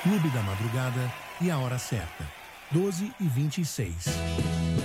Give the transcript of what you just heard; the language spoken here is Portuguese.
Clube da Madrugada e a hora certa, 12h26.